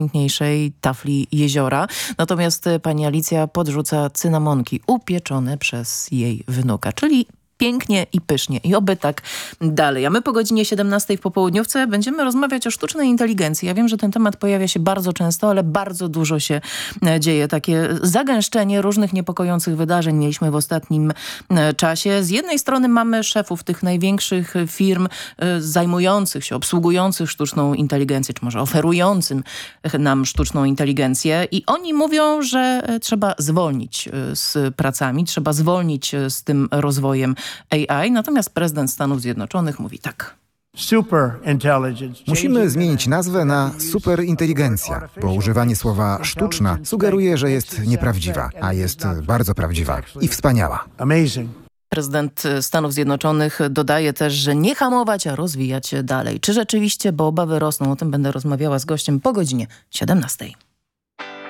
piękniejszej tafli jeziora. Natomiast pani Alicja podrzuca cynamonki upieczone przez jej wnuka, czyli pięknie i pysznie. I oby tak dalej. A my po godzinie 17 w popołudniówce będziemy rozmawiać o sztucznej inteligencji. Ja wiem, że ten temat pojawia się bardzo często, ale bardzo dużo się dzieje. Takie zagęszczenie różnych niepokojących wydarzeń mieliśmy w ostatnim czasie. Z jednej strony mamy szefów tych największych firm zajmujących się, obsługujących sztuczną inteligencję, czy może oferującym nam sztuczną inteligencję. I oni mówią, że trzeba zwolnić z pracami, trzeba zwolnić z tym rozwojem AI, natomiast prezydent Stanów Zjednoczonych mówi tak. Musimy zmienić nazwę na superinteligencja, bo używanie słowa sztuczna sugeruje, że jest nieprawdziwa, a jest bardzo prawdziwa i wspaniała. Prezydent Stanów Zjednoczonych dodaje też, że nie hamować, a rozwijać dalej. Czy rzeczywiście, bo obawy rosną, o tym będę rozmawiała z gościem po godzinie 17.